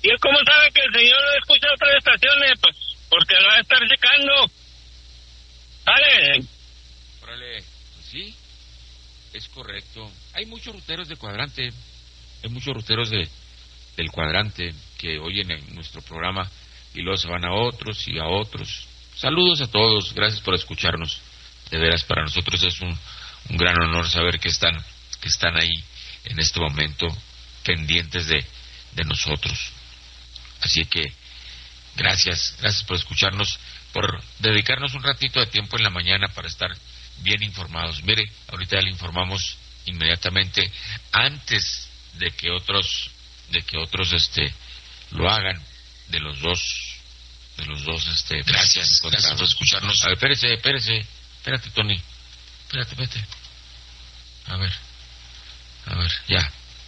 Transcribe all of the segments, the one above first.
¿Y él cómo sabe que el señor escucha otras estaciones? Pues porque lo va a estar checando. ¿Vale? Órale, pues sí, es correcto. Hay muchos ruteros de Cuadrante, hay muchos ruteros del Cuadrante que oyen en nuestro programa y luego se van a otros y a otros. Saludos a todos, gracias por escucharnos. De veras, para nosotros es un gran honor saber que están ahí en este momento pendientes de nosotros. Así que gracias por escucharnos, por dedicarnos un ratito de tiempo en la mañana para estar bien informados. Mire, ahorita ya le informamos inmediatamente antes de que otros lo hagan, de los dos gracias por escucharnos. A ver, espérate Tony, espérate. A ver, ya.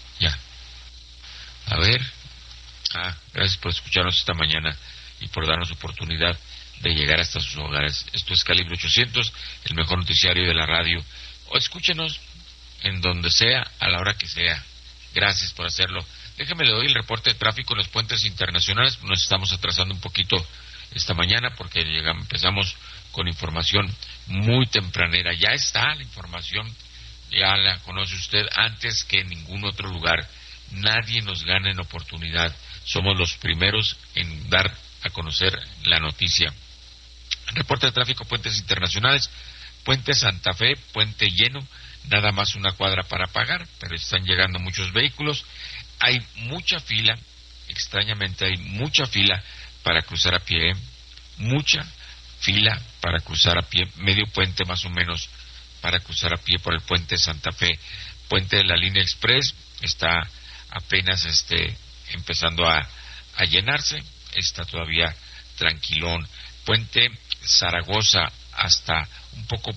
A ver, gracias por escucharnos esta mañana y por darnos oportunidad de llegar hasta sus hogares. Esto es Calibre 800, el mejor noticiario de la radio. O escúchenos en donde sea, a la hora que sea. Gracias por hacerlo. Déjeme le doy el reporte de tráfico en los puentes internacionales. Nos estamos atrasando un poquito esta mañana porque empezamos con información muy tempranera. Ya está la información, ya la conoce usted antes que en ningún otro lugar. Nadie nos gana en oportunidad. Somos los primeros en dar a conocer la noticia. Reporte de tráfico, puentes internacionales. Puente Santa Fe, puente lleno, nada más una cuadra para pagar, pero están llegando muchos vehículos. Hay mucha fila, extrañamente hay mucha fila para cruzar a pie, mucha fila para cruzar a pie, medio puente más o menos para cruzar a pie por el puente Santa Fe. Puente de la línea Express está apenas empezando a llenarse, está todavía tranquilón. Puente Zaragoza hasta un poco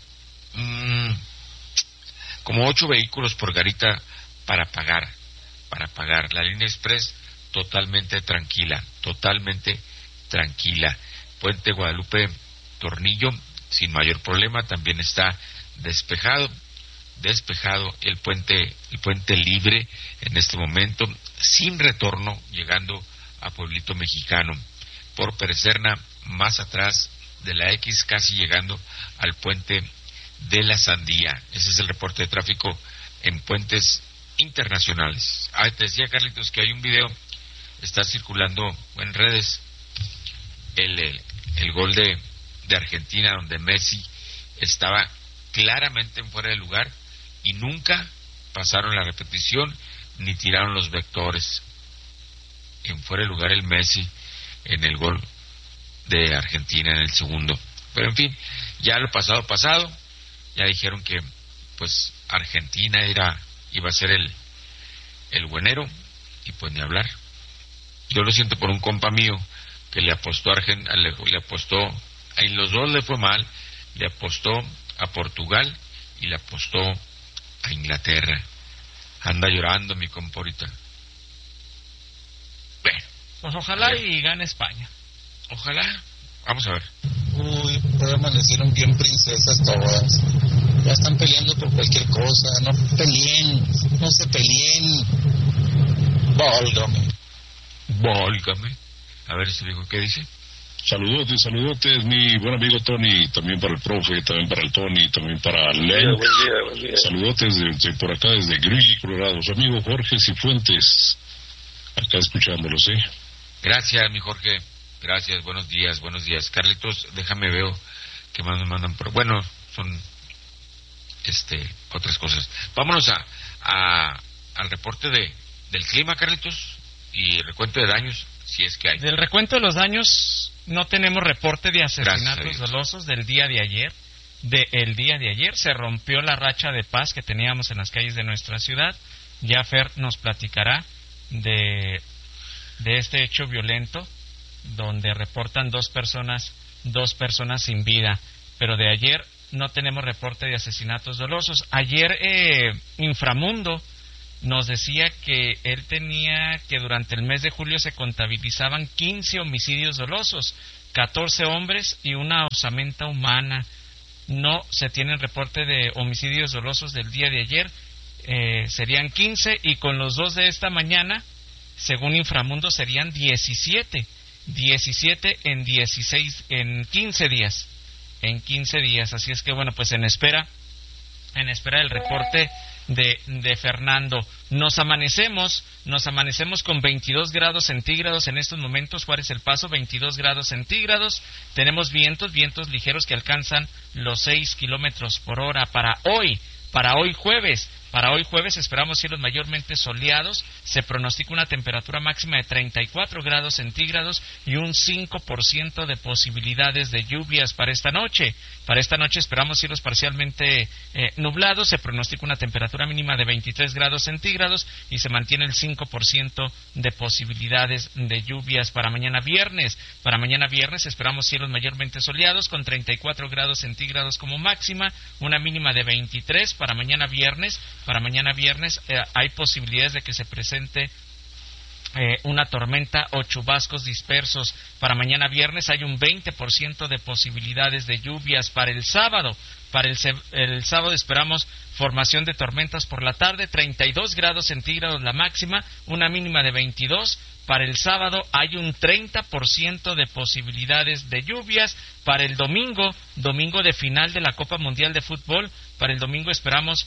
como 8 vehículos por garita para pagar. La línea Express totalmente tranquila. Puente Guadalupe Tornillo sin mayor problema, también está despejado el puente libre en este momento, sin retorno, llegando a Pueblito Mexicano. Por Perecerna, más atrás de la X, casi llegando al puente de la Sandía. Ese es el reporte de tráfico en puentes internacionales. Te decía, Carlitos, que hay un video, está circulando en redes, el gol de Argentina, donde Messi estaba claramente en fuera de lugar y nunca pasaron la repetición ni tiraron los vectores. En fuera de lugar el Messi en el gol de Argentina en el segundo. Pero en fin, ya lo pasado, ya dijeron que pues Argentina iba a ser el buenero, y pues ni hablar. Yo lo siento por un compa mío que le apostó en los dos le fue mal, le apostó a Portugal y le apostó a Inglaterra. Anda llorando mi compa ahorita. Bueno, pues ojalá y gane España. Ojalá. Vamos a ver. Uy, pues amanecieron bien princesas todas. Ya están peleando por cualquier cosa. No se peleen. Válgame. A ver, ese viejo, ¿qué dice? Saludotes, mi buen amigo Tony, también para el profe, también para el Tony, también para Len. Buen día. Saludotes por acá desde Greeley, Colorado. Su amigo Jorge Cifuentes, acá escuchándolos, ¿eh? Gracias, mi Jorge. Gracias, buenos días. Carlitos, déjame veo que más me mandan por... Bueno, son otras cosas. Vámonos al reporte del clima, Carlitos, y recuento de daños, si es que hay. Del recuento de los daños no tenemos reporte de asesinatos dolosos del día de ayer. El día de ayer se rompió la racha de paz que teníamos en las calles de nuestra ciudad. Ya Fer nos platicará de este hecho violento, donde reportan dos personas sin vida, pero de ayer no tenemos reporte de asesinatos dolosos. Ayer Inframundo nos decía que él tenía que durante el mes de julio se contabilizaban 15 homicidios dolosos, 14 hombres y una osamenta humana. No se tiene reporte de homicidios dolosos del día de ayer, serían 15, y con los dos de esta mañana según Inframundo serían 17 en 15 días, así es que bueno, pues en espera del reporte de Fernando. Nos amanecemos con 22 grados centígrados en estos momentos. Juárez El Paso, 22 grados centígrados. Tenemos vientos ligeros que alcanzan los 6 kilómetros por hora para hoy jueves. Para hoy jueves esperamos cielos mayormente soleados. Se pronostica una temperatura máxima de 34 grados centígrados y un 5% de posibilidades de lluvias para esta noche. Para esta noche esperamos cielos parcialmente nublados. Se pronostica una temperatura mínima de 23 grados centígrados y se mantiene el 5% de posibilidades de lluvias para mañana viernes. Para mañana viernes esperamos cielos mayormente soleados con 34 grados centígrados como máxima, una mínima de 23 para mañana viernes. Para mañana viernes hay posibilidades de que se presente una tormenta o chubascos dispersos. Para mañana viernes hay un 20% de posibilidades de lluvias. Para el sábado esperamos formación de tormentas por la tarde, 32 grados centígrados la máxima, una mínima de 22. Para el sábado hay un 30% de posibilidades de lluvias. Para el domingo de final de la Copa Mundial de Fútbol, para el domingo esperamos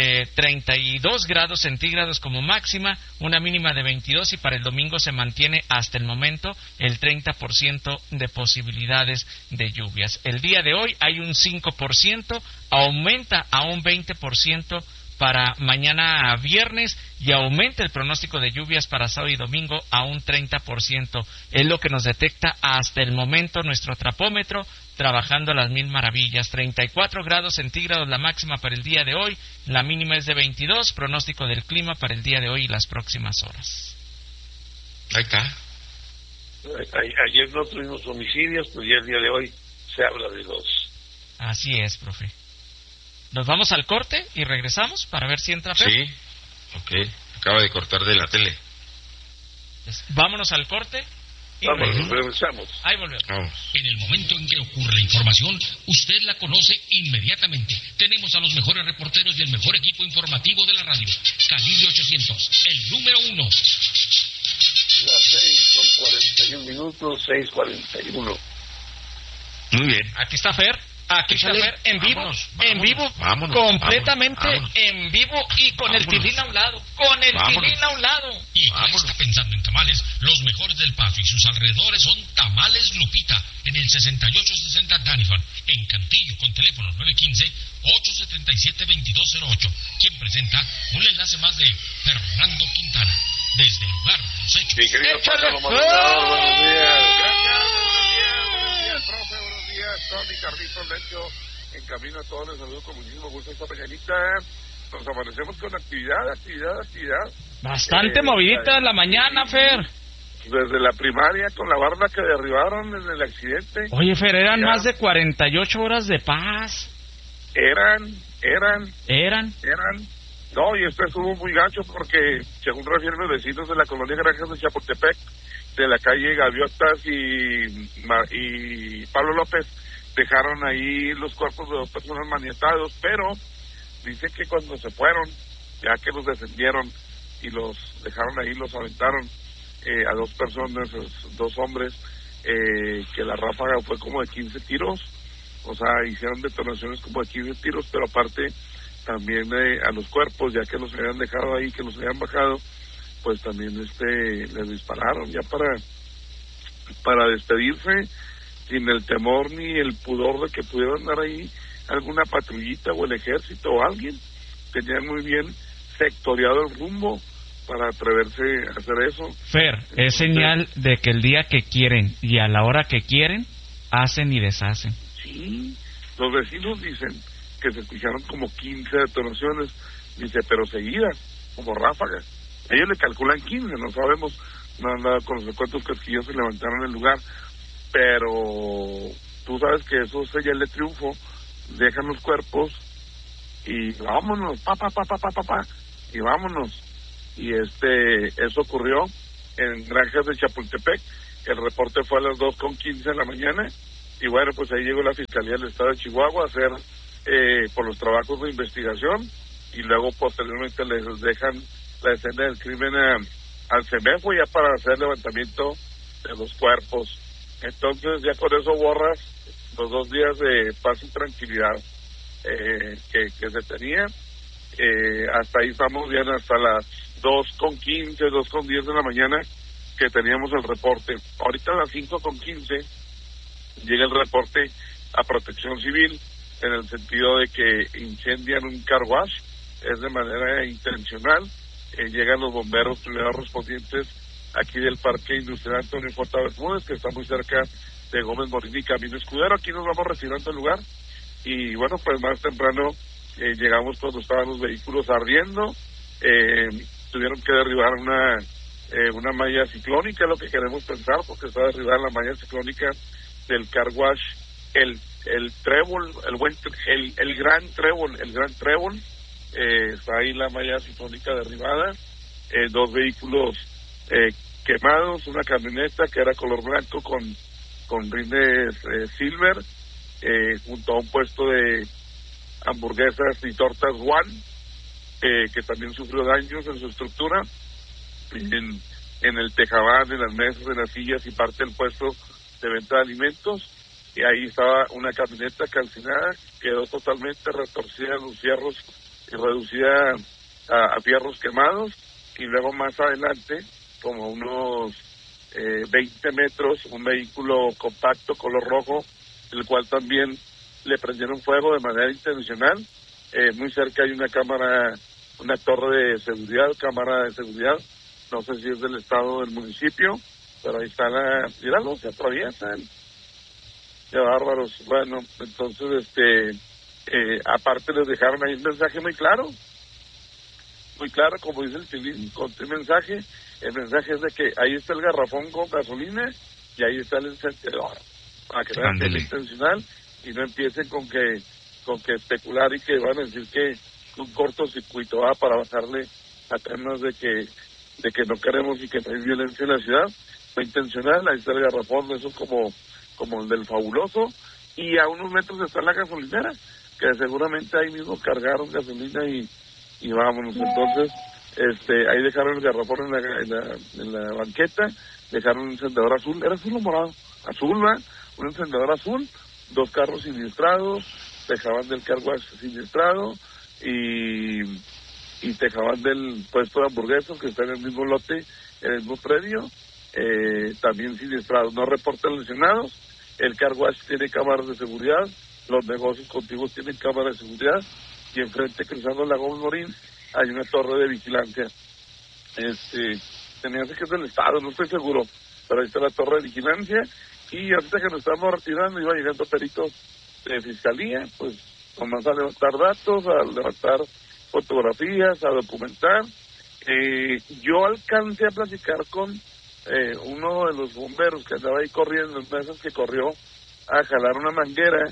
32 grados centígrados como máxima, una mínima de 22, y para el domingo se mantiene hasta el momento el 30% de posibilidades de lluvias. El día de hoy hay un 5%, aumenta a un 20% para mañana viernes y aumenta el pronóstico de lluvias para sábado y domingo a un 30%. Es lo que nos detecta hasta el momento nuestro trapómetro, trabajando a las mil maravillas. 34 grados centígrados la máxima para el día de hoy, la mínima es de 22, pronóstico del clima para el día de hoy y las próximas horas. Ahí está. Ayer no tuvimos homicidios, pues ya el día de hoy se habla de 2. Así es, profe. Nos vamos al corte y regresamos para ver si entra Fer. Sí, ok. Acaba de cortar de la tele. Pues, vámonos al corte y regresamos. Ahí volvemos. Vamos. En el momento en que ocurre la información, usted la conoce inmediatamente. Tenemos a los mejores reporteros y el mejor equipo informativo de la radio. Calibre 800, el número 1. Las 6:41, 6:41. Muy bien. Aquí está Fer. Aquí está Fer, en vivo, completamente en vivo y con el tilín a un lado, Y ya está pensando en tamales, los mejores del Paso y sus alrededores son Tamales Lupita, en el 6860 Daniford, en Cantillo, con teléfono 915-877-2208, quien presenta un enlace más de Fernando Quintana, desde el lugar de los hechos. Mi querido Pablo Maldonado, buenos días. Profe, buenos días. Tony Carlitos Lencho, en camino a todos les saludo con muchísimo gusto esta mañanita. Nos amanecemos con actividad. Bastante movidita en la mañana, Fer. Desde la primaria con la barda que derribaron en el accidente. Oye, Fer, eran más de 48 horas de paz. Eran. No, y esto estuvo muy gacho porque, según refieren los vecinos de la colonia Granjas de Chapultepec, de la calle Gaviotas y Pablo López, dejaron ahí los cuerpos de 2 personas maniatados, pero dice que cuando se fueron, ya que los defendieron y los dejaron ahí, los aventaron a 2 personas, 2 hombres, que la ráfaga fue como de 15 tiros, o sea, hicieron detonaciones como de 15 tiros, pero aparte también a los cuerpos, ya que los habían dejado ahí, que los habían bajado, pues también les dispararon ya para despedirse, sin el temor ni el pudor de que pudieran dar ahí alguna patrullita o el ejército o alguien. Tenían muy bien sectoriado el rumbo para atreverse a hacer eso. Fer, es señal de que el día que quieren y a la hora que quieren, hacen y deshacen. Sí, los vecinos dicen que se escucharon como 15 detonaciones, dice, pero seguidas, como ráfagas. Ellos le calculan 15, no sabemos, no han dado con los cuantos casquillos se levantaron en el lugar, pero tú sabes que eso es señal de triunfo, dejan los cuerpos y vámonos, y vámonos. Y eso ocurrió en Granjas de Chapultepec. El reporte fue a las 2:15 de la mañana y bueno, pues ahí llegó la Fiscalía del Estado de Chihuahua a hacer por los trabajos de investigación y luego posteriormente les dejan la escena del crimen al CEMEFO ya para hacer levantamiento de los cuerpos. Entonces ya con eso borras los 2 días de paz y tranquilidad que se tenía. Hasta ahí estamos bien, hasta las 2:15, 2:10 de la mañana que teníamos el reporte. Ahorita a las 5:15 llega el reporte a Protección Civil en el sentido de que incendian un car wash, es de manera intencional. Llegan los bomberos primeros respondientes aquí del Parque Industrial Antonio J. Bermúdez, que está muy cerca de Gómez Morín y Camino Escudero. Aquí nos vamos retirando al lugar y bueno, pues más temprano llegamos cuando estaban los vehículos ardiendo. Tuvieron que derribar una malla ciclónica, es lo que queremos pensar, porque está derribada la malla ciclónica del car wash, el trébol, el gran trébol, está ahí la malla ciclónica derribada, 2 vehículos quemados, una camioneta que era color blanco con rines silver, junto a un puesto de hamburguesas y tortas Juan, que también sufrió daños en su estructura, en el tejabán, en las mesas, en las sillas y parte del puesto de venta de alimentos. Y ahí estaba una camioneta calcinada, quedó totalmente retorcida en los fierros y reducida a fierros quemados. Y luego más adelante, como unos 20 metros, un vehículo compacto color rojo, el cual también le prendieron fuego de manera intencional. Muy cerca hay una torre de seguridad, cámara de seguridad, no sé si es del estado o del municipio, pero ahí está míralo, se atraviesan. Qué bárbaros. Bueno, entonces, aparte les dejaron ahí un mensaje muy claro, como dice el Chilín, con el mensaje es de que ahí está el garrafón con gasolina y ahí está el encendedor, para que vean que es intencional y no empiecen con que especular y que van a decir que un cortocircuito para bajarle a temas de que no queremos y que no hay violencia en la ciudad. Fue intencional, ahí está el garrafón, eso como el del Fabuloso, y a unos metros está la gasolinera, que seguramente ahí mismo cargaron gasolina y vámonos. Entonces, ahí dejaron el garrafón en la banqueta, dejaron un encendedor azul, ¿era azul o morado? Azul, ¿verdad? Un encendedor azul, 2 carros siniestrados, tejaban del car wash siniestrado y tejaban del puesto de hamburguesas que está en el mismo lote, en el mismo predio, también siniestrados. No reportan lesionados. El car wash tiene cámaras de seguridad, los negocios contiguos tienen cámaras de seguridad y enfrente, cruzando la Gómez Morín, hay una torre de vigilancia. Tenía que es del estado, no estoy seguro, pero ahí está la torre de vigilancia. Y ahorita que nos estamos retirando, iba llegando peritos de fiscalía, pues nomás a levantar datos, a levantar fotografías, a documentar. Yo alcancé a platicar con uno de los bomberos que andaba ahí corriendo, en meses que corrió a jalar una manguera.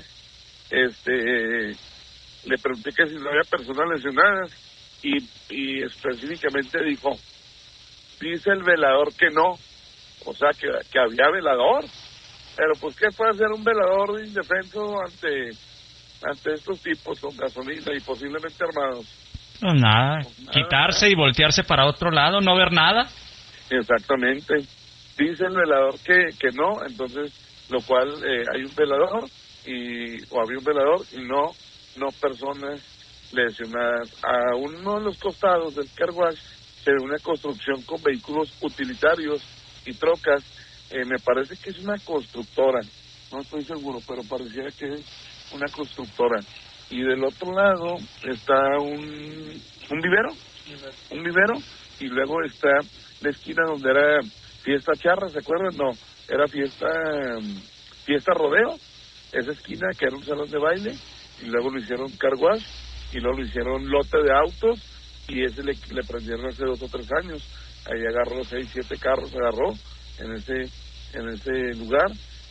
Le pregunté que si no había personas lesionadas y específicamente dice el velador que no, o sea que había velador, pero pues ¿qué puede hacer un velador indefenso ante estos tipos con gasolina y posiblemente armados? No, nada, quitarse y voltearse para otro lado, no ver nada. Exactamente, dice el velador que no, entonces lo cual hay un velador o había un velador y no personas lesionadas. A uno de los costados del car wash se ve una construcción con vehículos utilitarios y trocas. Me parece que es una constructora, no estoy seguro, pero pareciera que es una constructora. Y del otro lado está un vivero, y luego está la esquina donde era Fiesta Charra, ¿se acuerdan? No, era Fiesta Rodeo, esa esquina que era un salón de baile, y luego lo hicieron car wash, y luego lo hicieron lote de autos, y ese le prendieron hace 2 o 3 años. Ahí agarró 6, 7 carros, en ese lugar,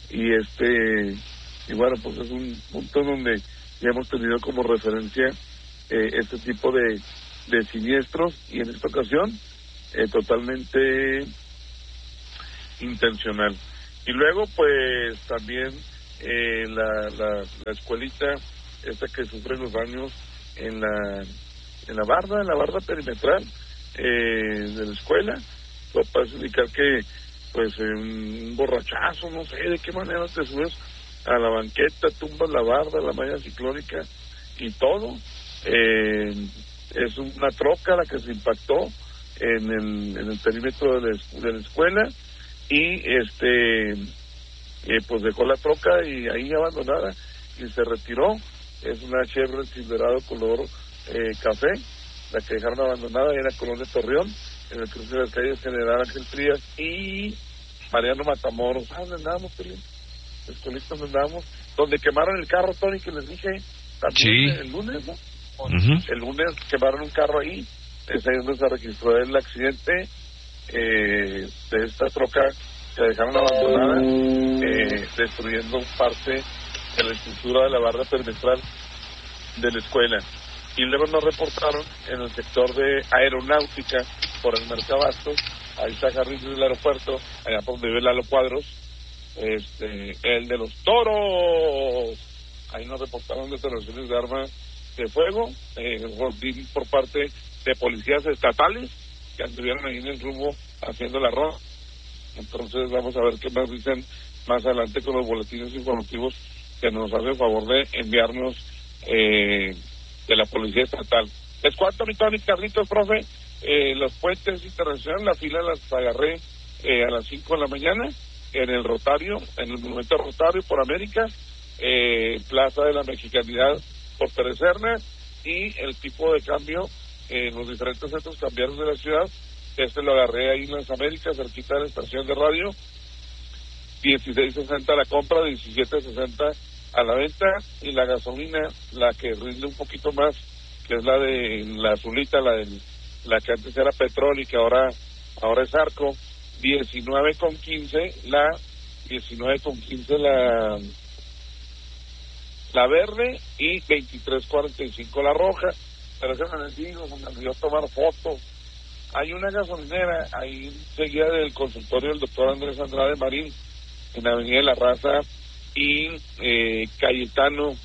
y bueno, pues es un punto donde ya hemos tenido como referencia este tipo de siniestros, y en esta ocasión totalmente intencional. Y luego pues también la escuelita esta que sufre los daños en la barda perimetral de la escuela, Lo parece indicar que, pues, un borrachazo, no sé de qué manera te subes a la banqueta, tumbas la barda, la malla ciclónica y todo. Es una troca la que se impactó en el perímetro de la escuela y pues dejó la troca y ahí abandonada y se retiró. Es una Chevrolet Silverado color café, la que dejaron abandonada en la colonia Torreón, en el cruce de las calles General Ángel Frías y Mariano Matamoros. ¿Dónde andábamos, Pelín? Escolistas donde andábamos, donde quemaron el carro, Tony, que les dije también el lunes, ¿no? El lunes quemaron un carro ahí, es ahí donde se registró el accidente de esta troca que dejaron abandonada, destruyendo parte de la estructura de la barra perimetral de la escuela. Y luego nos reportaron en el sector de aeronáutica por el Mercabastos, ahí está Jarrín del aeropuerto, allá por donde vive Lalo Cuadros, el de los toros, ahí nos reportaron detonaciones de armas de fuego, por parte de policías estatales que anduvieron ahí en el rumbo haciendo la ronda. Entonces vamos a ver qué más dicen más adelante con los boletines informativos que nos hacen favor de enviarnos de la policía estatal. ¿Es cuánto, mi Tony, Carlitos, profe? Los puentes internacionales, la fila las agarré a las 5 de la mañana en el Rotario, en el Monumento Rotario por América, Plaza de la Mexicanidad por Pérez Serna, y el tipo de cambio en los diferentes centros cambiarios de la ciudad, lo agarré ahí en las Américas, cerquita de la estación de radio, 16.60 la compra, 17.60 a la venta, y la gasolina, la que rinde un poquito más, que es la de la azulita, la que antes era petróleo y que ahora es Arco, 19.15 la verde y 23.45 la roja. Pero ese me digo, me olvidó tomar fotos. Hay una gasolinera ahí seguida del consultorio del doctor Andrés Andrade Marín, en la Avenida de la Raza y Cayetano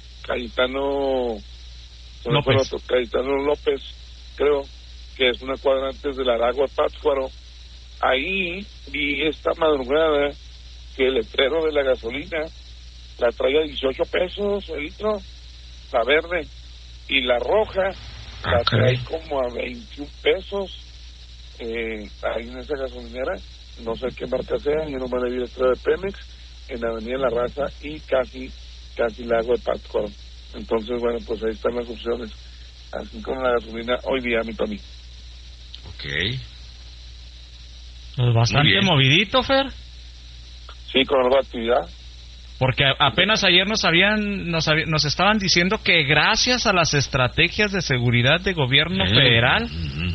López, creo que es una cuadra antes de la Aragua Pátzcuaro. Ahí vi esta madrugada que el letrero de la gasolina la trae a 18 pesos el litro, la verde, y la roja la trae como a 21 pesos. Ahí en esa gasolinera, no sé qué marca sea, yo no me le vi el letrero de Pemex, en la Avenida La Raza y casi Lago de Pátzcuaro. Entonces, bueno, pues ahí están las opciones, así como la gasolina hoy día, mi Tony. Ok. Pues bastante movidito, Fer. Sí, con algo de actividad. Porque apenas ayer nos estaban diciendo que gracias a las estrategias de seguridad de gobierno federal,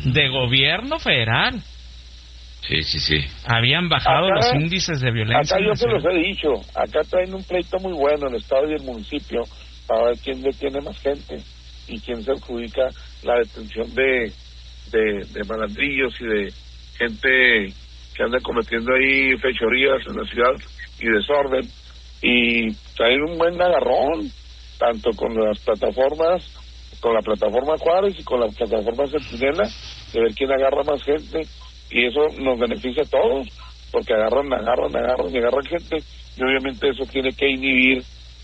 Sí. habían bajado los índices de violencia. Acá yo se los he dicho, acá traen un pleito muy bueno el Estado y el municipio para ver quién detiene más gente y quién se adjudica la detención de malandrillos y de gente que anda cometiendo ahí fechorías en la ciudad y desorden, y traen un buen agarrón tanto con las plataformas, con la plataforma Juárez y con la plataforma Centinela, de ver quién agarra más gente, y eso nos beneficia a todos porque agarran gente, y obviamente eso tiene que inhibir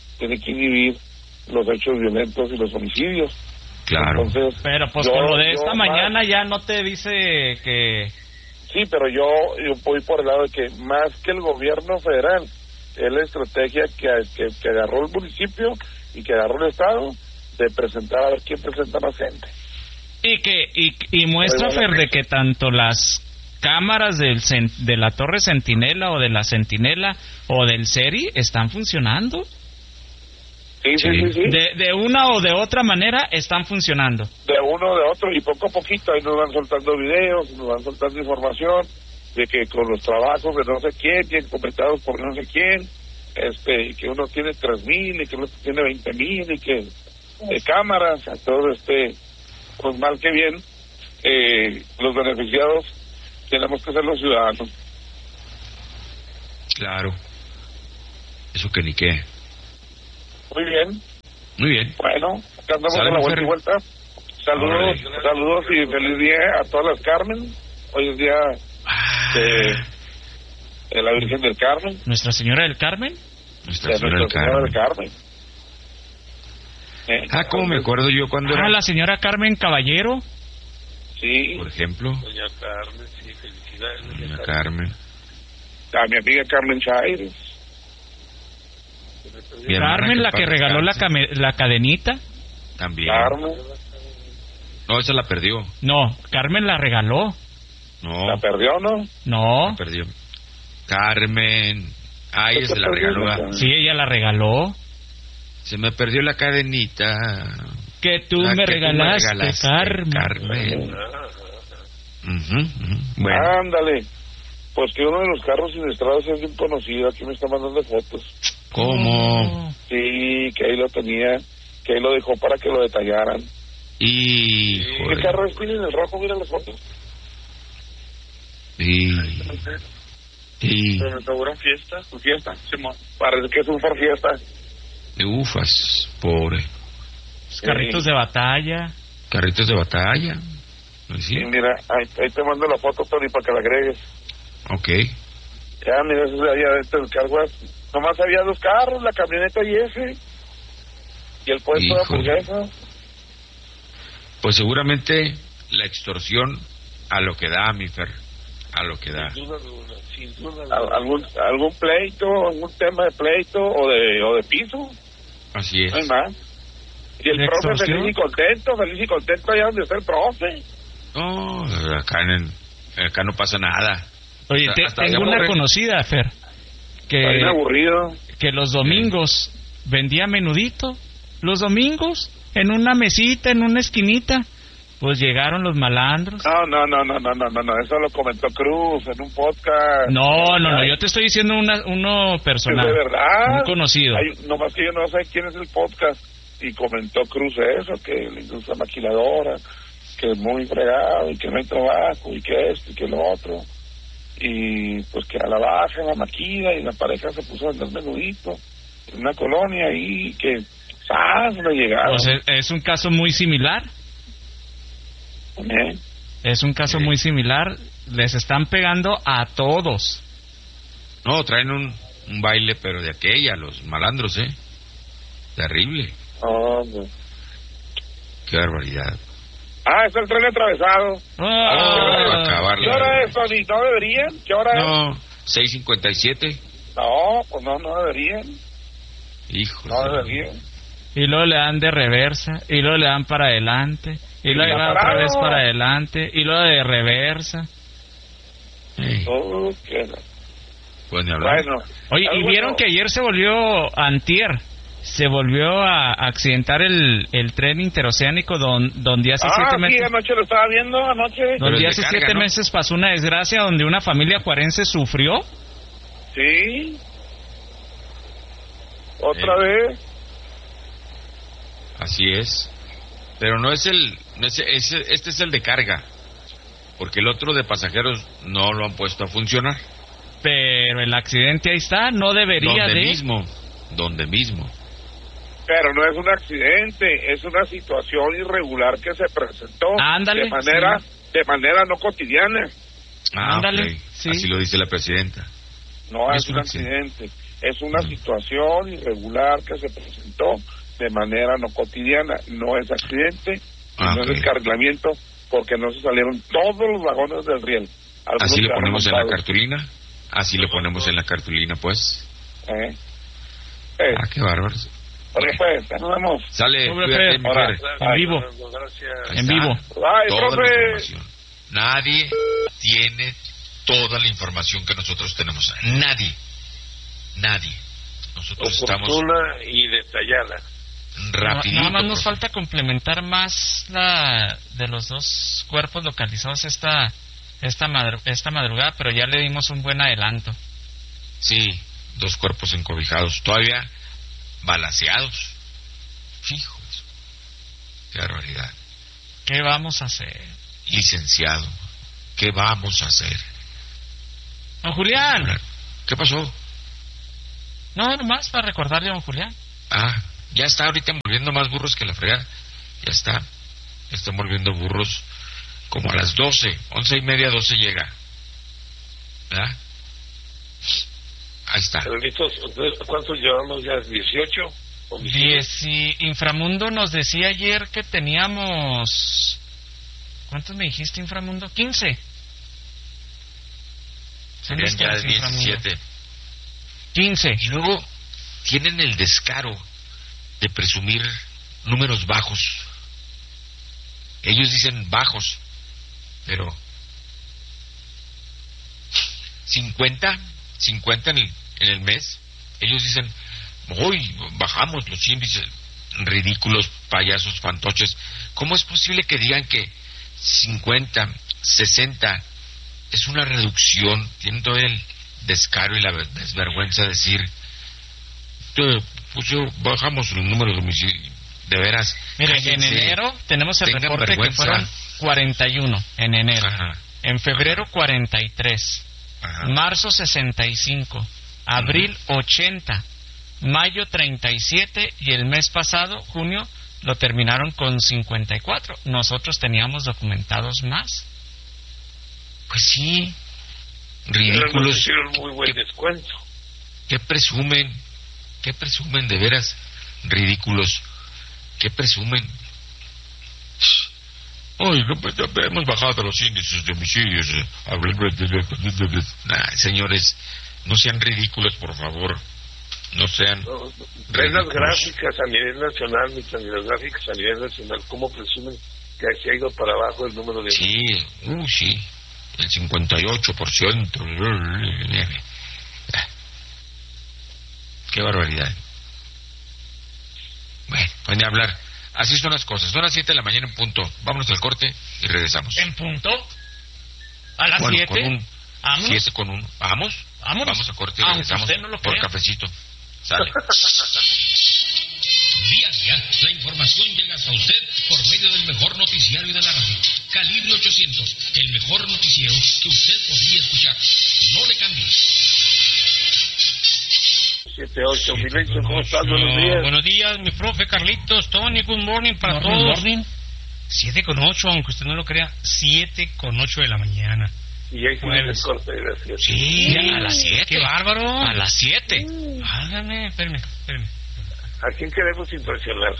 los hechos violentos y los homicidios. Claro. Entonces, pero pues con lo de esta mañana ya no te dice que... Sí, pero yo voy por el lado de que más que el gobierno federal, es la estrategia que agarró el municipio y que agarró el Estado, de presentar a ver quién presenta más gente. Y muestra, Fer, de que tanto las cámaras de la Torre Centinela o de la Centinela o del Seri están funcionando. Sí. De una o de otra manera están funcionando. De uno o de otro, y poco a poquito ahí nos van soltando videos, nos van soltando información de que con los trabajos de no sé quién, bien completados por no sé quién, que uno tiene 3,000 y que uno tiene 20,000 y que de cámaras, entonces pues mal que bien, los beneficiados tenemos que ser los ciudadanos. Claro, eso que ni qué. Muy bien. Bueno, acá andamos con la vuelta y vuelta. Saludos y feliz día a todas las Carmen. Hoy es día de la Virgen del Carmen. ¿Nuestra Señora del Carmen? Nuestra Señora del Carmen. ¿Cómo me acuerdo yo cuando era? La señora Carmen Caballero. Sí. Por ejemplo. Doña Carmen, sí, felicidades. Doña Carmen. A mi amiga Carmen Chaires. Carmen, la que regaló la cadenita. También. Carmen. No, esa la perdió. No, Carmen la regaló. No. ¿La perdió, no? No. La perdió. Carmen. Ella se la regaló. Sí, ella la regaló. Se me perdió la cadenita. Que tú me regalaste, Carmen. Bueno. Ándale. Pues que uno de los carros siniestrados es bien conocido. Aquí me está mandando fotos. ¿Cómo? Sí, que ahí lo tenía. Que ahí lo dejó para que lo detallaran. ¿Qué carro es? Miren el rojo, mira las fotos. Sí. Pero me seguro fiesta. Su fiesta. Parece que es un Ford Fiesta. Ufas, pobre. Carritos de batalla. Carritos de batalla. Sí, mira, ahí te mando la foto, Tony, para que la agregues. Ok. Ya, mira, eso allá adentro del carguas. Nomás había 2 carros, la camioneta y ese. Y el puesto de hamburguesa. Pues seguramente la extorsión a lo que da, mi Fer. A lo que da. Sin duda. ¿Algún pleito, algún tema de pleito o de piso? Así es. No hay más. Y el profe feliz y contento allá donde está el profe. No, acá no pasa nada. Oye, tengo una conocida, Fer, que aburrido. Que los domingos vendía menudito. Los domingos, en una mesita, en una esquinita, pues llegaron los malandros. No, eso lo comentó Cruz en un podcast. No, yo te estoy diciendo uno personal. ¿De verdad? Un conocido. Nomás que yo no sé quién es el podcast. Y comentó Cruz eso, que la industria maquiladora, que es muy fregado, y que no hay trabajo, y que esto, y que lo otro. Y pues que a la baja la maquila, y la pareja se puso a vender menudito en una colonia ahí, que no llegaron. Pues es un caso muy similar. Es un caso muy similar. Les están pegando a todos. No, traen un baile, pero de aquella, los malandros, terrible. No. Qué barbaridad. Es el tren atravesado. ¿Qué hora es, Tony? ¿No deberían? ¿Qué hora es? No, 6:57. No, pues no deberían. Hijo. No deberían. Y luego le dan de reversa, y luego le dan para adelante, y luego le dan otra vez para adelante, y luego de reversa. Pues ni hablar. Bueno. Oye, ¿y vieron que ayer se volvió se volvió a accidentar el tren interoceánico donde hace 7 meses... Sí, anoche lo estaba viendo, Donde hace 7 meses pasó una desgracia donde una familia juarense sufrió. Sí. ¿Otra vez? Así es. Pero este es el de carga. Porque el otro de pasajeros no lo han puesto a funcionar. Pero el accidente ahí está, no debería Donde mismo. Pero no es un accidente, es una situación irregular que se presentó. Ándale, de manera no cotidiana. Ándale, okay. Sí. Así lo dice la presidenta. No es un accidente, es una situación irregular que se presentó de manera no cotidiana. No es accidente, no es descarrilamiento, porque no se salieron todos los vagones del riel. Así le ponemos en la cartulina. Así le ponemos en la cartulina, pues. Qué bárbaro. Oye, pues, nos vemos. Sale, cuídate, mujer. En vivo. En vivo. Ay, profe. Nadie tiene toda la información que nosotros tenemos. Nadie. Nosotros estamos... Oportuna y detallada. Rapidito. Nada más nos falta complementar más la de los 2 cuerpos localizados esta madrugada, pero ya le dimos un buen adelanto. Sí, 2 cuerpos encobijados, todavía balaceados. Hijos, qué barbaridad. ¿Qué vamos a hacer? Licenciado, ¿qué vamos a hacer? Don Julián. ¿Qué pasó? No, nomás para recordarle a don Julián. Ya está ahorita volviendo más burros que la fregada. Ya está. Están volviendo burros como a las 12, 11:30, 12 llega. ¿verdad? Ahí está. Carlitos, ¿cuántos llevamos ya? ¿18? Inframundo nos decía ayer que teníamos... ¿Cuántos me dijiste, Inframundo? 15. Serían ya 17. 15. Y luego tienen el descaro de presumir números bajos. Ellos dicen bajos, pero 50 en el mes. Ellos dicen, hoy bajamos los índices. Ridículos, payasos, fantoches. ¿Cómo es posible que digan que 50, 60 es una reducción? Tienen todo el descaro y la desvergüenza de decir, pues bajamos los números de homicidios. De veras. Mire, en enero tenemos el reporte vergüenza. Que fueron 41 en enero. Ajá. En febrero 43. Ajá. Marzo 65. Abril 80. Mayo 37. Y el mes pasado, junio, lo terminaron con 54. Nosotros teníamos documentados más. Pues sí. Ridículos. Hicieron muy buen descuento. ¿Qué presumen? De veras? Ridículos. ¿Qué presumen? Hoy hemos bajado los índices de homicidios. Señores, no sean ridículos, por favor. No sean ven las gráficas a nivel nacional, las gráficas a nivel nacional, ¿cómo presumen que se ha ido para abajo el número de... Sí, sí, el 58%. Qué barbaridad. Bueno, pues ni hablar. Así son las cosas. Son las 7 de la mañana en punto. Vámonos al corte y regresamos. ¿En punto? ¿A las 7? Con 7 con 1. ¿Vamos? Vamos a corte y regresamos por cafecito. Sale. Día a día, la información llega hasta usted por medio del mejor noticiario de la radio. Calibre 800, el mejor noticiero que usted podría escuchar. No le cambie. 7-8, Milencio, ¿cómo estás? Buenos días. Buenos días, mi profe Carlitos, Tony, good morning para todos. 7:08, aunque usted no lo crea, 7:08 de la mañana. Y ahí tienes el corte de las 7. Sí, a las 7. ¡Qué bárbaro! A las 7. Hágame, espérame. ¿A quién queremos impresionar?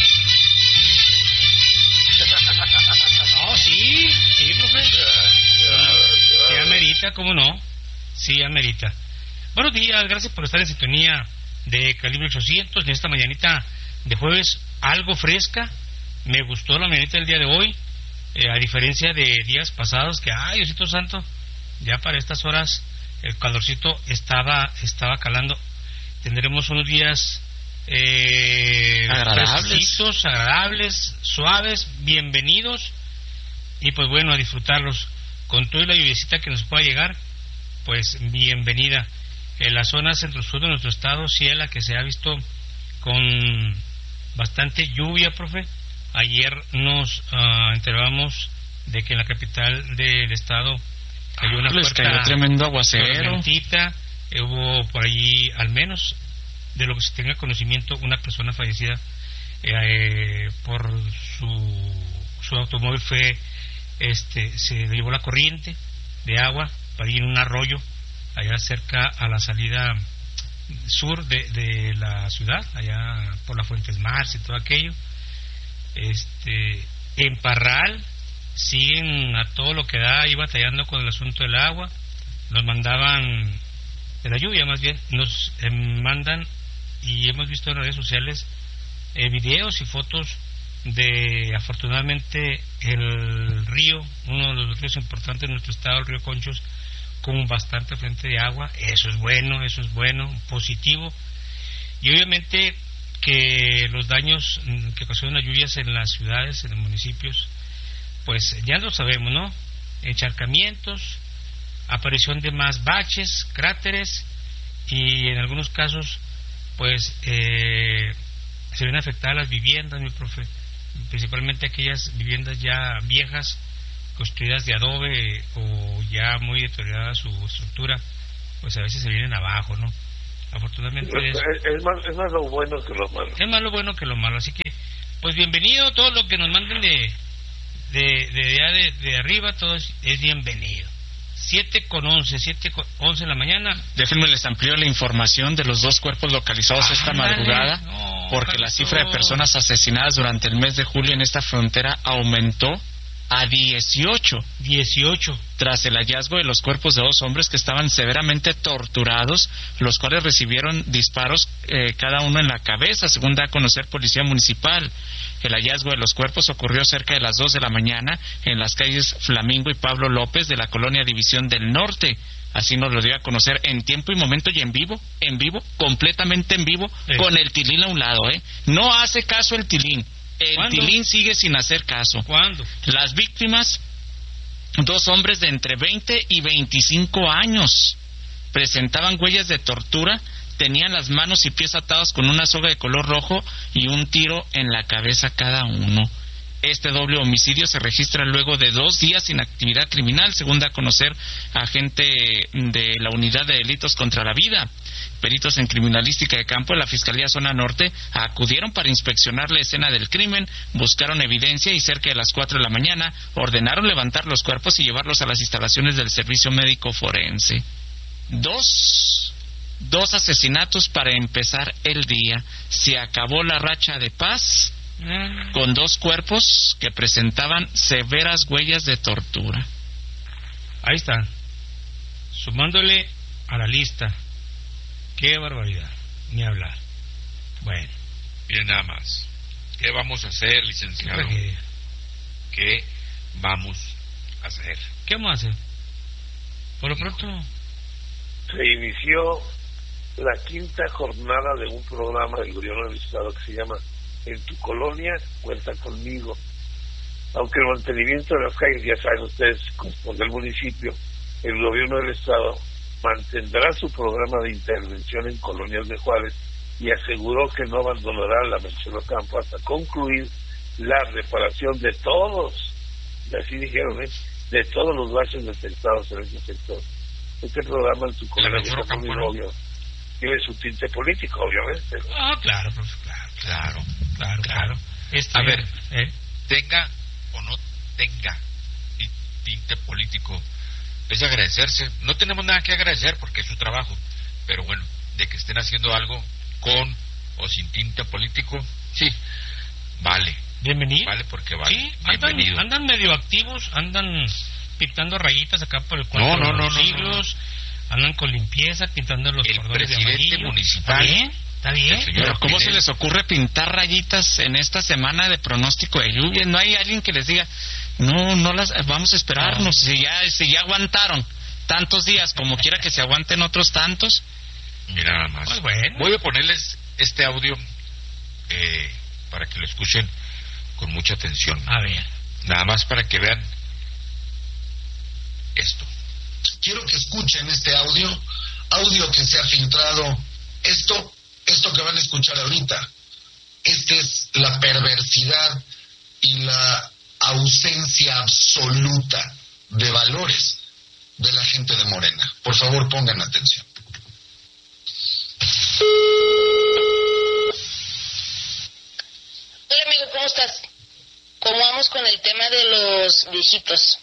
Oh, sí, profe. Sí, amerita, ¿cómo no? Sí, amerita. Buenos días, gracias por estar en sintonía de Calibre 800 en esta mañanita de jueves, algo fresca. Me gustó la mañanita del día de hoy, a diferencia de días pasados que, ay, Diosito Santo, ya para estas horas el calorcito estaba calando. Tendremos unos días agradables, suaves, bienvenidos, y pues bueno, a disfrutarlos con toda la lluviecita que nos pueda llegar, pues bienvenida. En la zona centro-sur de nuestro estado, sí es la que se ha visto con bastante lluvia, profe. Ayer nos enterábamos de que en la capital del estado cayó una fuerte, cayó tremendo aguacero. Hubo por allí, al menos de lo que se tenga conocimiento, una persona fallecida por su automóvil se le llevó la corriente de agua para ir en un arroyo allá cerca a la salida sur de la ciudad, allá por la Fuentes Mars y todo aquello. En Parral siguen a todo lo que da ahí batallando con el asunto del agua. Nos mandaban, de la lluvia más bien, nos mandan, y hemos visto en redes sociales videos y fotos de, afortunadamente, el río, uno de los ríos importantes de nuestro estado, el río Conchos, con bastante frente de agua. Eso es bueno, positivo. Y obviamente que los daños que ocasionan las lluvias en las ciudades, en los municipios, pues ya lo sabemos, ¿no? Encharcamientos, aparición de más baches, cráteres, y en algunos casos pues se ven afectadas las viviendas, mi profe, principalmente aquellas viviendas ya viejas, construidas de adobe o ya muy deteriorada su estructura, pues a veces se vienen abajo, ¿no? Afortunadamente es más lo bueno que lo malo. Es más lo bueno que lo malo, así que pues bienvenido. Todo lo que nos manden de arriba, todo es bienvenido, 7:11 de la mañana. Déjenme les amplío la información de los 2 cuerpos localizados esta madrugada, porque la cifra de personas asesinadas durante el mes de julio en esta frontera aumentó a 18 tras el hallazgo de los cuerpos de 2 hombres que estaban severamente torturados, los cuales recibieron disparos cada uno en la cabeza, según da a conocer Policía Municipal. El hallazgo de los cuerpos ocurrió cerca de las 2 de la mañana en las calles Flamingo y Pablo López de la colonia División del Norte. Así nos lo dio a conocer en tiempo y momento y en vivo, completamente en vivo, con el Tilín a un lado, No hace caso el Tilín. El Tilín sigue sin hacer caso. ¿Cuándo? Las víctimas, 2 hombres de entre 20 y 25 años, presentaban huellas de tortura, tenían las manos y pies atados con una soga de color rojo y un tiro en la cabeza cada uno. Este doble homicidio se registra luego de 2 días sin actividad criminal, según da a conocer agente de la Unidad de Delitos contra la Vida. Peritos en criminalística de campo de la Fiscalía Zona Norte acudieron para inspeccionar la escena del crimen, buscaron evidencia y cerca de las 4 de la mañana ordenaron levantar los cuerpos y llevarlos a las instalaciones del Servicio Médico Forense. Dos asesinatos para empezar el día. Se acabó la racha de paz con 2 cuerpos que presentaban severas huellas de tortura. Ahí está, sumándole a la lista. Qué barbaridad, ni hablar. Bueno, miren nada más. ¿Qué vamos a hacer, licenciado? ¿Qué vamos a hacer? ¿Qué vamos a hacer? Por lo pronto se inició la 5ª jornada de un programa del gobierno del estado que se llama En tu colonia cuenta conmigo. Aunque el mantenimiento de las calles, ya saben ustedes, corresponde al municipio, el gobierno del estado mantendrá su programa de intervención en colonias de Juárez y aseguró que no abandonará la Mención Ocampo hasta concluir la reparación de todos, y así dijeron, de todos los baches detectados en ese sector. Este programa en tu colonia cuenta conmigo, obvio, tiene su tinte político, obviamente, ¿no? Claro. A ver, tenga o no tenga tinte político, es de agradecerse. No tenemos nada que agradecer porque es su trabajo, pero bueno, de que estén haciendo algo con o sin tinte político, sí, vale. Bienvenido. Vale porque vale. Sí, bienvenido. Andan medio activos, andan pintando rayitas acá por el cuarto de los siglos, andan con limpieza, pintando los cordones de amarillo. El presidente municipal. Está bien. Pero ¿cómo se les ocurre pintar rayitas en esta semana de pronóstico de lluvia? No hay alguien que les diga, no las vamos a esperarnos, si ya aguantaron tantos días, como quiera que se aguanten otros tantos. Mira nada más. Pues bueno. Voy a ponerles este audio para que lo escuchen con mucha atención. A ver. Nada más para que vean esto. Quiero que escuchen este audio que se ha filtrado. Esto que van a escuchar ahorita, esta es la perversidad y la ausencia absoluta de valores de la gente de Morena. Por favor, pongan atención. Hola amigo, ¿cómo estás? ¿Cómo vamos con el tema de los viejitos?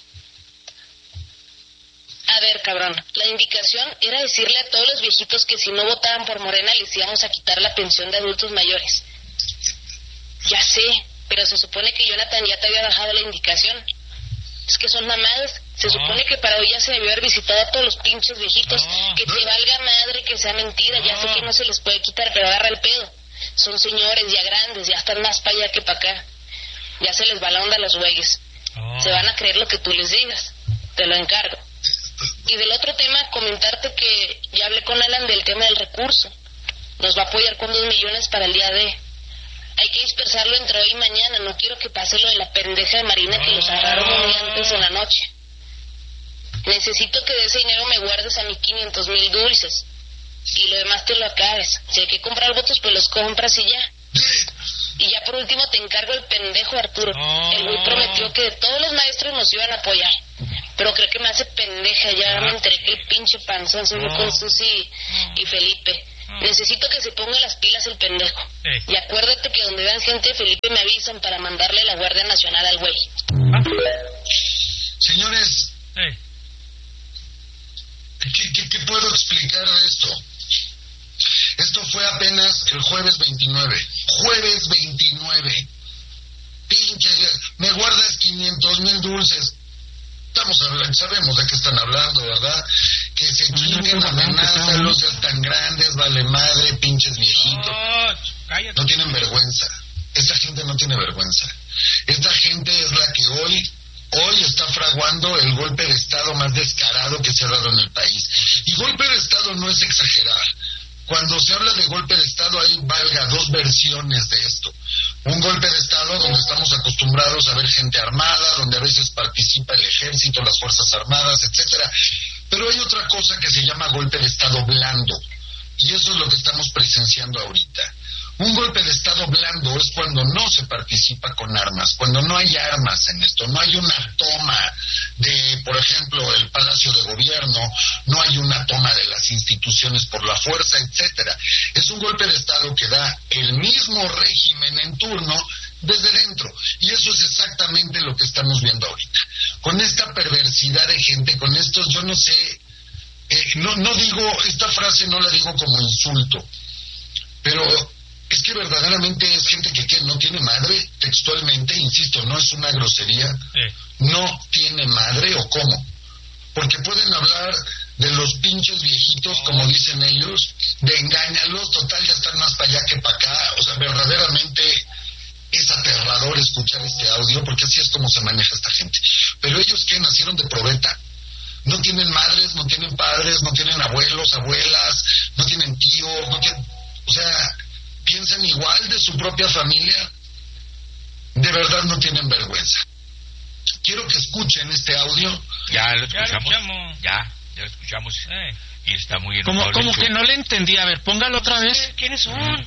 A ver, cabrón, la indicación era decirle a todos los viejitos que si no votaban por Morena les íbamos a quitar la pensión de adultos mayores. Ya sé, pero se supone que Jonathan ya te había bajado la indicación. Es que son mamadas. Se supone que para hoy ya se debió haber visitado a todos los pinches viejitos. Que te valga madre que sea mentira. Ya sé que no se les puede quitar, pero agarra el pedo. Son señores ya grandes, ya están más para allá que para acá. Ya se les va la onda a los güeyes. Se van a creer lo que tú les digas. Te lo encargo. Y del otro tema, comentarte que ya hablé con Alan del tema del recurso. Nos va a apoyar con 2 millones para el día D. Hay que dispersarlo entre hoy y mañana. No quiero que pase lo de la pendeja de Marina que los agarraron muy antes en la noche. Necesito que de ese dinero me guardes a mí 500,000 dulces. Y lo demás te lo acabes. Si hay que comprar votos, pues los compras y ya. Y ya por último te encargo el pendejo Arturo. El güey prometió que todos los maestros nos iban a apoyar. Pero creo que me hace pendeja. Ya me enteré que el pinche panzón se fue con Susi y Felipe. Necesito que se ponga las pilas el pendejo. Y acuérdate que donde vean gente de Felipe me avisan para mandarle la Guardia Nacional al güey. Señores, ¿Qué puedo explicar de esto? Esto fue apenas el jueves 29. Jueves 29. Pinche, me guardas 500,000 dulces. Estamos hablando, sabemos de qué están hablando, ¿verdad? Que se chinguen, amenázanlos, ya están grandes, vale madre, pinches viejitos. No tienen vergüenza. Esta gente no tiene vergüenza. Esta gente es la que hoy está fraguando el golpe de Estado más descarado que se ha dado en el país. Y golpe de Estado no es exagerar. Cuando se habla de golpe de Estado, hay valga dos versiones de esto. Un golpe de Estado donde estamos acostumbrados a ver gente armada, donde a veces participa el ejército, las fuerzas armadas, etcétera. Pero hay otra cosa que se llama golpe de Estado blando. Y eso es lo que estamos presenciando ahorita. Un golpe de Estado blando es cuando no se participa con armas, cuando no hay armas en esto, no hay una toma de, por ejemplo, el Palacio de Gobierno, no hay una toma de las instituciones por la fuerza, etcétera. Es un golpe de Estado que da el mismo régimen en turno desde dentro. Y eso es exactamente lo que estamos viendo ahorita. Con esta perversidad de gente, con estos, yo no sé, no digo, esta frase no la digo como insulto, pero es que verdaderamente es gente que no tiene madre, textualmente, insisto, no es una grosería, no tiene madre, ¿o cómo? Porque pueden hablar de los pinches viejitos, como dicen ellos, de engáñalos, total, ya están más para allá que para acá. O sea, verdaderamente es aterrador escuchar este audio, porque así es como se maneja esta gente. Pero ellos, ¿qué? Nacieron de probeta. No tienen madres, no tienen padres, no tienen abuelos, abuelas, no tienen tíos, no tienen... O sea, piensan igual de su propia familia. De verdad no tienen vergüenza. Quiero que escuchen este audio. Ya lo escuchamos. Ya lo escuchamos. Y está muy enojado. Como que no le entendí. A ver, póngalo otra vez. ¿Quiénes son?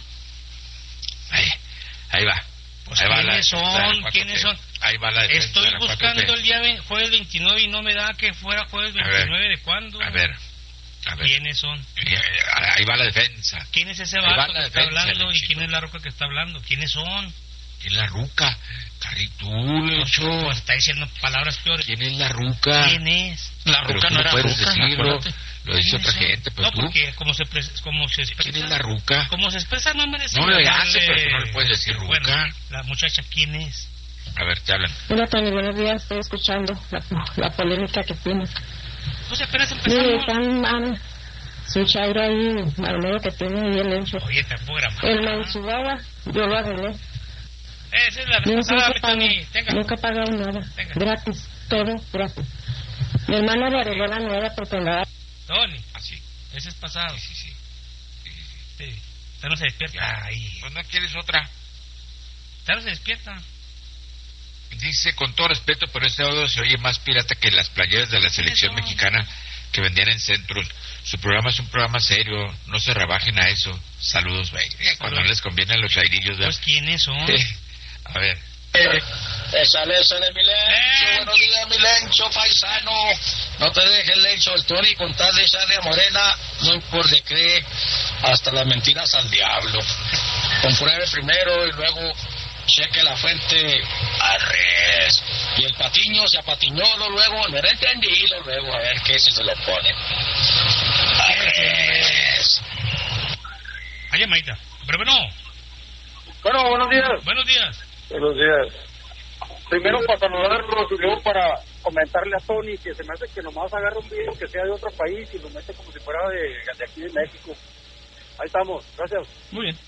Ahí va. Pues ahí ¿quiénes son? ¿Quiénes son? Ahí va la defensa. Estoy buscando el día jueves 29 y no me da que fuera jueves 29. ¿De cuándo? A ver. ¿Quiénes son? Ahí va la defensa. ¿Quién es ese vato que está hablando? ¿Y quién es la ruca que está hablando? ¿Quiénes son? ¿Quién es la ruca? Carritú, Lecho. Pues está diciendo palabras peores. ¿Quién es la ruca? ¿Quién es? La ruca no era ruca. Lo dice otra gente, pero no, porque como se expresa... ¿Quién es la ruca? Como se expresa no merece... No le hace, pero no le puedes decir ruca. Bueno, la muchacha, ¿quién es? A ver, te hablan. Hola, Tony, buenos días. Estoy escuchando la polémica que tienes. Pues apenas empezamos. Su chairo ahí, al que tiene ahí el Lencho. Oye, te programa. El Manchubaba, yo lo arreglé. Esa es la respuesta, Tony. Nunca he pagado nada. Tenga. Gratis, todo gratis. Mi hermano le arregló la nueva porque andaba... Tony, así. Ese es pasado. Sí. Usted no se despierta. Ay. Pues no quieres otra. Usted no se despierta. Dice, con todo respeto, pero este audio se oye más pirata que las playeras de la selección mexicana que vendían en centros. Su programa es un programa serio, no se rebajen a eso. Saludos, güey. Cuando no les conviene a los chairillos, ¿verdad? Pues, ¿quiénes son? A ver. Esa de mi Lencho. Buenos días, mi Lencho, paisano. No te dejes, Lencho, el Tony con tal de echarle a Morena, no importa de qué, hasta las mentiras al diablo. Compruebe primero y luego cheque la fuente al revés. Y el patiño se apatiñó luego, no era entendido luego, a ver qué si se lo pone. Al revés. Hay llamadita. Pero bueno. Bueno, buenos días. Buenos días. Buenos días. Primero para saludarlos y luego para comentarle a Tony que se me hace que nomás agarra un video que sea de otro país y lo mete como si fuera de aquí de México. Ahí estamos, gracias. Muy bien.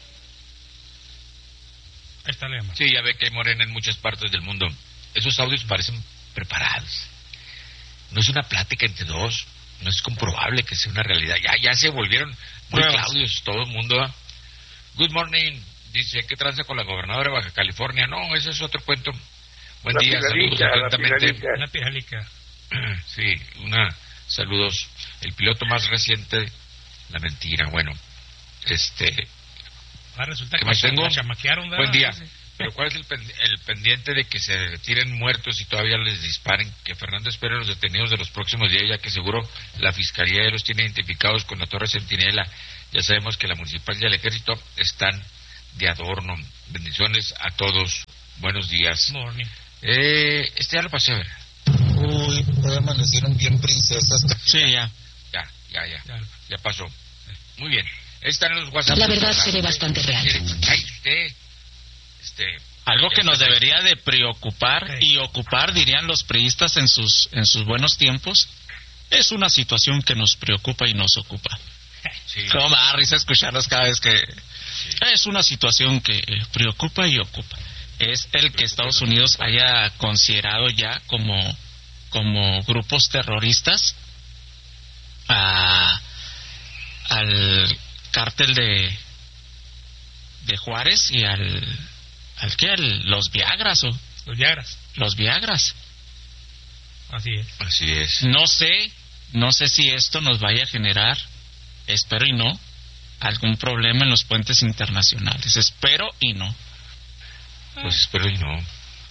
Ahí está la llamada. Sí, ya ve que hay morena en muchas partes del mundo. Esos audios parecen preparados. No es una plática entre dos. No es comprobable que sea una realidad. Ya se volvieron muy claudios todo el mundo. Good morning. Dice, ¿qué tranza con la gobernadora de Baja California? No, ese es otro cuento. Buen día, saludos atentamente. Una piralica. Sí, saludos. El piloto más reciente, la mentira. Bueno, resulta ¿qué más tengo? La chamaquearon, ¿verdad? Buen día. Pero ¿cuál es el pendiente de que se retiren muertos y todavía les disparen? Que Fernando espere a los detenidos de los próximos días, ya que seguro la Fiscalía ya los tiene identificados con la Torre Centinela. Ya sabemos que la Municipal y el Ejército están de adorno. Bendiciones a todos. Buenos días. Morning. Ya lo pasé a ver. Uy, hoy amanecieron bien princesas. Sí, ya Ya pasó. Muy bien. Están los WhatsApp. La verdad se ve bastante real. Ay, usted. Algo que nos debería de preocupar y ocupar, dirían los priistas en sus buenos tiempos, es una situación que nos preocupa y nos ocupa. Sí. Como me da risa escucharlos cada vez que... Es una situación que preocupa y ocupa. Es el que Estados Unidos haya considerado ya como grupos terroristas al cártel de Juárez y los Viagras los Viagras. Así es. No sé si esto nos vaya a generar, espero y no, algún problema en los puentes internacionales. Espero y no. Pues espero y no.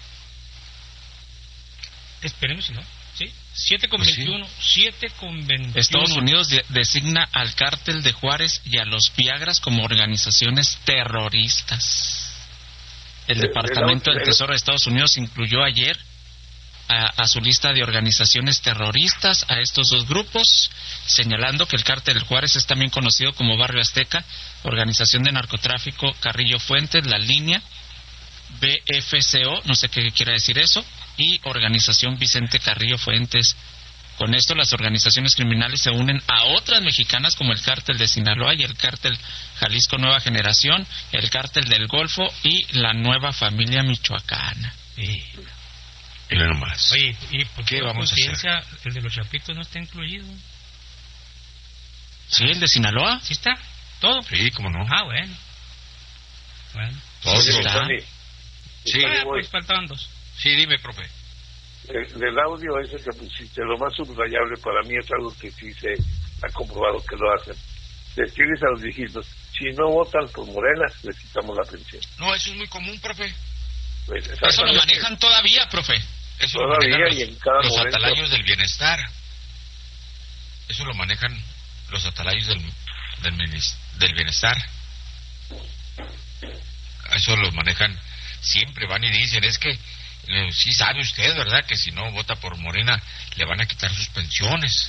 Esperemos y no. Sí. 7:21. 7:21. Estados Unidos designa al cártel de Juárez y a los Viagras como organizaciones terroristas. El Departamento del Tesoro de Estados Unidos incluyó ayer a su lista de organizaciones terroristas a estos dos grupos, señalando que el cártel de Juárez es también conocido como Barrio Azteca, Organización de Narcotráfico Carrillo Fuentes, La Línea, BFCO, no sé qué quiere decir eso, y Organización Vicente Carrillo Fuentes. Con esto las organizaciones criminales se unen a otras mexicanas como el cártel de Sinaloa y el cártel Jalisco Nueva Generación, el cártel del Golfo y la Nueva Familia Michoacana. Mira nomás. Oye, ¿y por qué vamos a hacer? El de los Chapitos no está incluido? Sí, el de Sinaloa. ¿Sí está? ¿Todo? Sí, cómo no. Bueno. Todo está. Sí, pues faltaban dos. Sí, dime, profe. Del audio ese que pusiste, lo más subrayable para mí es algo que sí se ha comprobado que lo hacen. Decirles a los viejitos, si no votan por Morena, les quitamos la pensión. No, eso es muy común, profe. Pues, eso lo manejan todavía, profe. Eso todavía lo manejan y en cada los momento. atalayos del bienestar. Eso lo manejan los atalayos del bienestar. Eso lo manejan siempre, van y dicen, es que sí sabe usted, ¿verdad? Que si no vota por Morena le van a quitar sus pensiones.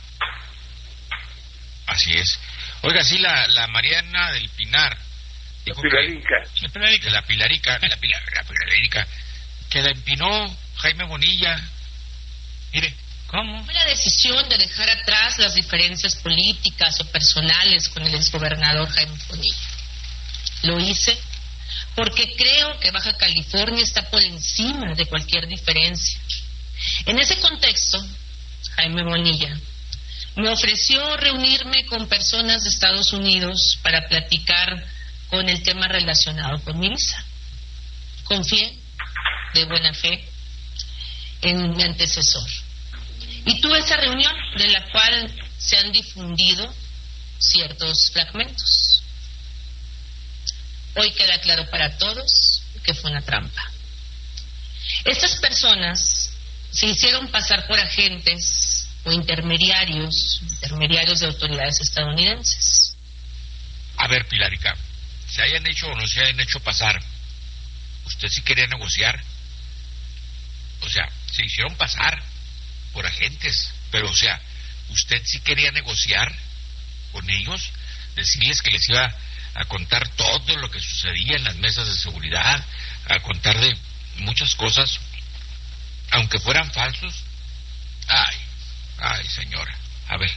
Así es. Oiga, sí, la Mariana del Pinar dijo la Pilarica, que la empinó Jaime Bonilla. Mire. ¿Cómo? Fue la decisión de dejar atrás las diferencias políticas o personales con el exgobernador Jaime Bonilla. Lo hice porque creo que Baja California está por encima de cualquier diferencia. En ese contexto, Jaime Bonilla me ofreció reunirme con personas de Estados Unidos para platicar con el tema relacionado con mi visa. Confié de buena fe en mi antecesor. Y tuve esa reunión de la cual se han difundido ciertos fragmentos. Hoy queda claro para todos que fue una trampa. Estas personas se hicieron pasar por agentes o intermediarios de autoridades estadounidenses. A ver, Pilarica, se hayan hecho o no se hayan hecho pasar, ¿usted sí quería negociar? O sea, se hicieron pasar por agentes, pero o sea, ¿usted sí quería negociar con ellos? Decirles que les iba a contar todo lo que sucedía en las mesas de seguridad, a contar de muchas cosas, aunque fueran falsos. Ay, señora, a ver.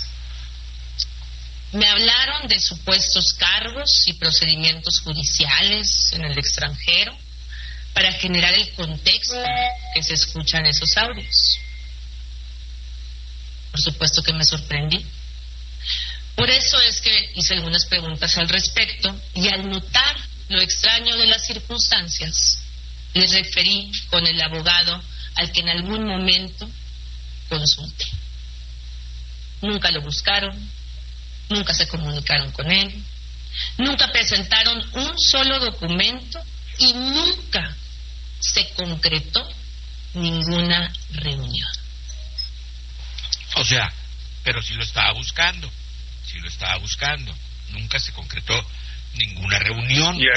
Me hablaron de supuestos cargos y procedimientos judiciales en el extranjero para generar el contexto que se escucha en esos audios. Por supuesto que me sorprendí. Por eso es que hice algunas preguntas al respecto y al notar lo extraño de las circunstancias, les referí con el abogado al que en algún momento consulté. Nunca lo buscaron, nunca se comunicaron con él, nunca presentaron un solo documento y nunca se concretó ninguna reunión. O sea, pero sí lo estaba buscando. Nunca se concretó ninguna reunión. Y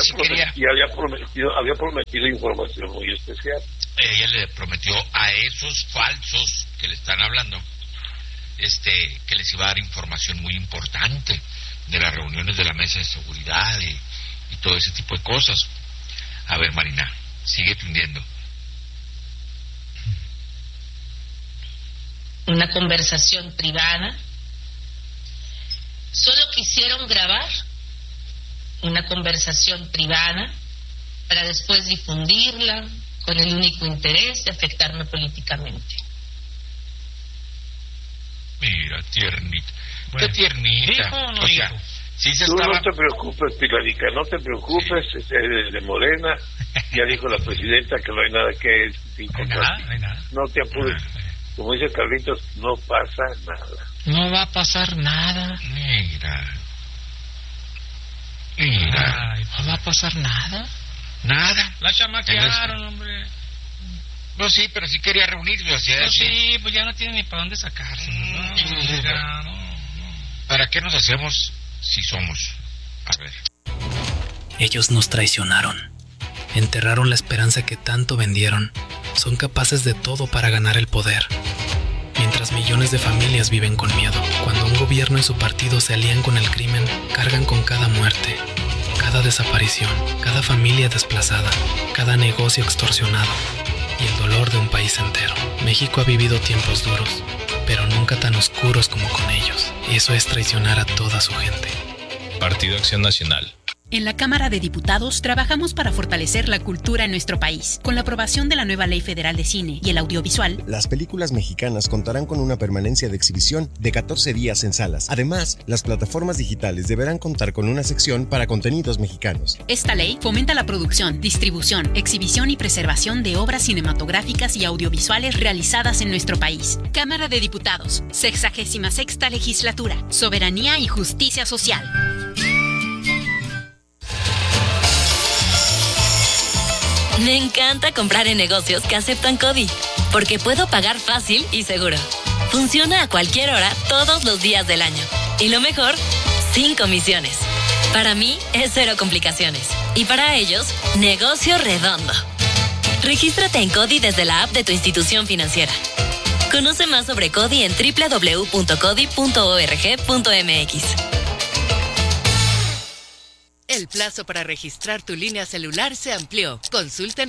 había prometido información muy especial. Ella le prometió a esos falsos que le están hablando que les iba a dar información muy importante de las reuniones de la mesa de seguridad y todo ese tipo de cosas. A ver, Marina, sigue hundiendo. Una conversación privada. Solo quisieron grabar una conversación privada para después difundirla con el único interés de afectarme políticamente. Mira, tiernita. Bueno, qué tiernita. ¿Dijo o no o sea, dijo? Sí se Tú estaba... no te preocupes, Pilarica, no te preocupes, de Morena, ya dijo la presidenta que no hay nada que no te apures. Como dice Carlitos, no pasa nada. No va a pasar nada. Mira. Ay, ¿no va a pasar nada? Nada. La chamaquearon, hombre. No, sí, pero sí quería reunirse. O sea, sí, pues ya no tiene ni para dónde sacarse. ¿Para qué nos hacemos si somos? A ver. Ellos nos traicionaron. Enterraron la esperanza que tanto vendieron. Son capaces de todo para ganar el poder. Mientras millones de familias viven con miedo, cuando un gobierno y su partido se alían con el crimen, cargan con cada muerte, cada desaparición, cada familia desplazada, cada negocio extorsionado y el dolor de un país entero. México ha vivido tiempos duros, pero nunca tan oscuros como con ellos. Eso es traicionar a toda su gente. Partido Acción Nacional. En la Cámara de Diputados trabajamos para fortalecer la cultura en nuestro país. Con la aprobación de la nueva Ley Federal de Cine y el Audiovisual, las películas mexicanas contarán con una permanencia de exhibición de 14 días en salas. Además, las plataformas digitales deberán contar con una sección para contenidos mexicanos. Esta ley fomenta la producción, distribución, exhibición y preservación de obras cinematográficas y audiovisuales realizadas en nuestro país. Cámara de Diputados, 66ª Legislatura, Soberanía y Justicia Social. Me encanta comprar en negocios que aceptan CODI, porque puedo pagar fácil y seguro. Funciona a cualquier hora, todos los días del año. Y lo mejor, sin comisiones. Para mí, es cero complicaciones. Y para ellos, negocio redondo. Regístrate en CODI desde la app de tu institución financiera. Conoce más sobre CODI en www.codi.org.mx. El plazo para registrar tu línea celular se amplió. Consulta en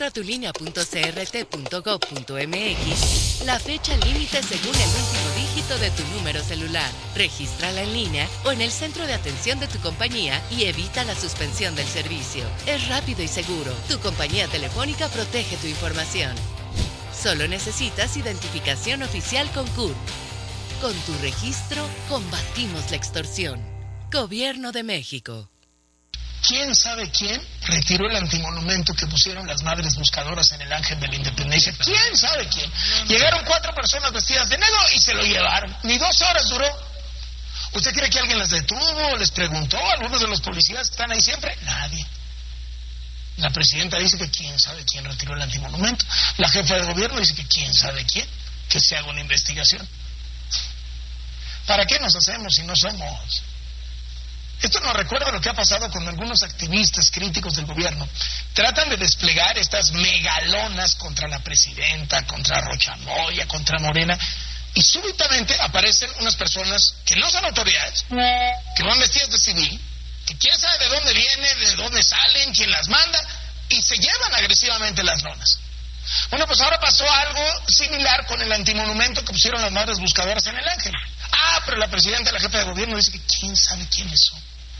registratulínea.crt.gov.mx la fecha límite según el último dígito de tu número celular. Regístrala en línea o en el centro de atención de tu compañía y evita la suspensión del servicio. Es rápido y seguro. Tu compañía telefónica protege tu información. Solo necesitas identificación oficial con CURP. Con tu registro, combatimos la extorsión. Gobierno de México. ¿Quién sabe quién retiró el antimonumento que pusieron las madres buscadoras en el Ángel de la Independencia? ¿Quién sabe quién? Llegaron 4 personas vestidas de negro y se lo llevaron. Ni 2 horas duró. ¿Usted cree que alguien las detuvo? ¿Les preguntó a algunos de los policías que están ahí siempre? Nadie. La presidenta dice que quién sabe quién retiró el antimonumento. La jefa de gobierno dice que quién sabe quién. Que se haga una investigación. ¿Para qué nos hacemos si no somos? Esto nos recuerda lo que ha pasado con algunos activistas críticos del gobierno. Tratan de desplegar estas megalonas contra la presidenta, contra Rocha Moya, contra Morena, y súbitamente aparecen unas personas que no son autoridades, que van vestidas de civil, que quién sabe de dónde vienen, de dónde salen, quién las manda, y se llevan agresivamente las lonas. Bueno, pues ahora pasó algo similar con el antimonumento que pusieron las madres buscadoras en el Ángel. Pero la presidenta y la jefa de gobierno dice que quién sabe quiénes son.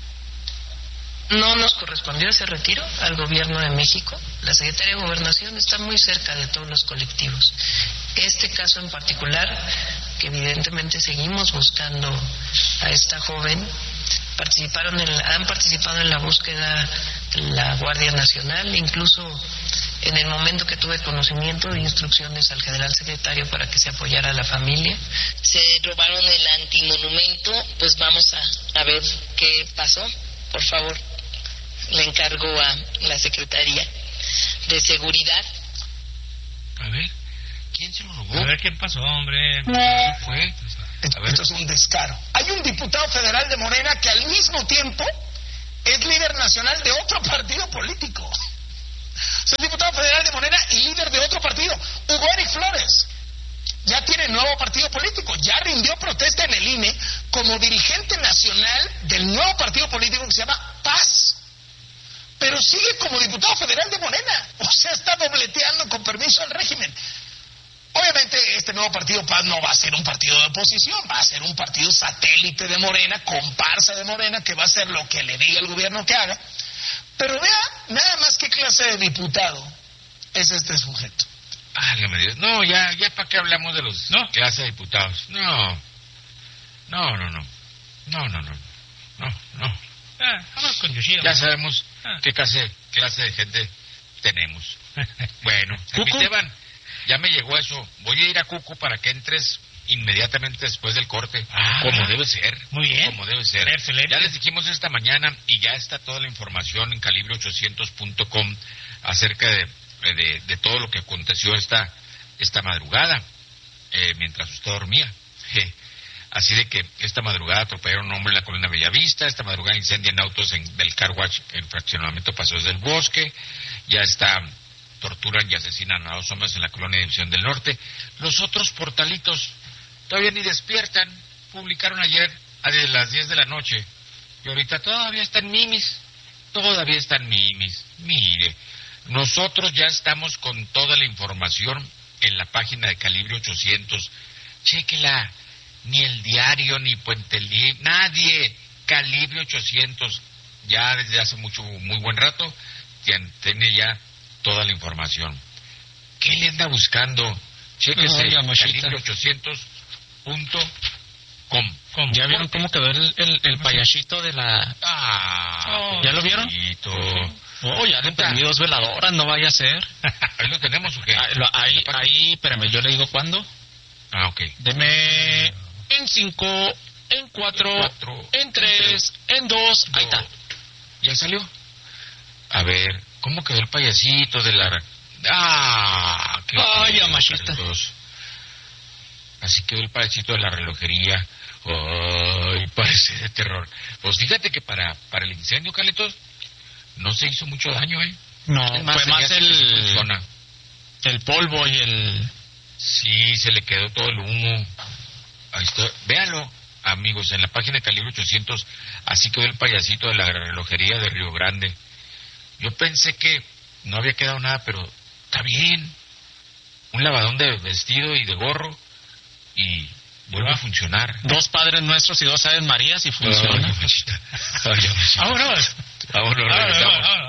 No nos correspondió ese retiro al gobierno de México. La Secretaría de Gobernación está muy cerca de todos los colectivos. Este caso en particular, que evidentemente seguimos buscando a esta joven, han participado en la búsqueda la Guardia Nacional, incluso en el momento que tuve conocimiento de instrucciones al general secretario para que se apoyara a la familia. Se robaron el antimonumento, pues vamos a ver qué pasó, por favor. Le encargo a la Secretaría de Seguridad. A ver, ¿quién se lo robó? A ver qué pasó, hombre. ¿Qué fue? Esto es un descaro. Hay un diputado federal de Morena que al mismo tiempo es líder nacional de otro partido político. Es diputado federal de Morena y líder de otro partido, Hugo Eric Flores. ya tiene nuevo partido político, ya rindió protesta en el INE como dirigente nacional del nuevo partido político que se llama Paz, pero sigue como diputado federal de Morena, o sea, está dobleteando con permiso al régimen. Obviamente este nuevo partido Paz no va a ser un partido de oposición, va a ser un partido satélite de Morena, comparsa de Morena, que va a hacer lo que le diga el gobierno que haga. Pero vea nada más qué clase de diputado es este sujeto. Válgame Dios. No, ya para qué hablamos de los clase de diputados. No. Vamos con Yoshida. Ya sabemos qué clase de gente tenemos. Bueno, Esteban, ya me llegó eso. Voy a ir a Cuco para que entres inmediatamente después del corte. Como debe ser. Muy bien. Como debe ser. Excelente. Ya les dijimos esta mañana y ya está toda la información en calibre800.com acerca de todo lo que aconteció esta madrugada, mientras usted dormía. Así de que esta madrugada atropellaron a un hombre en la colonia Bellavista, esta madrugada incendian autos del Car Wash en fraccionamiento Paseos del Bosque, ya torturan y asesinan a 2 hombres en la colonia División del Norte. Los otros portalitos todavía ni despiertan, publicaron ayer a las 10 de la noche y ahorita todavía están mimis. Mire, nosotros ya estamos con toda la información en la página de Calibre 800. Chéquela, ni el diario, ni Puente Libre, nadie. Calibre 800, ya desde hace muy buen rato, tiene ya toda la información. ¿Qué le anda buscando? Chéquese, calibre800.com. ¿Ya vieron cómo quedó el payasito de la... ¿Ya lo vieron? Ya le prendí 2 veladoras, no vaya a ser. ¿Ahí lo tenemos o qué? Ahí, espérame, yo le digo cuándo. Ok. Deme en 5, en 4, en 3, en 2, ahí está. ¿Ya salió? A ver, ¿cómo quedó el payasito de la... ¡Ay, amachista! Así quedó el payasito de la relojería. ¡Ay, parece de terror! Pues fíjate que para el incendio, Carlitos, no se hizo mucho daño, ¿eh? No, fue más el polvo y el... Sí, se le quedó todo el humo. Ahí está. Véanlo, amigos, en la página de Calibre 800, así quedó el payasito de la relojería de Río Grande. Yo pensé que no había quedado nada, pero está bien. Un lavadón de vestido y de gorro y vuelve a funcionar. 2 Padres Nuestros y 2 Aves Marías y funciona. Vámonos. Regresamos.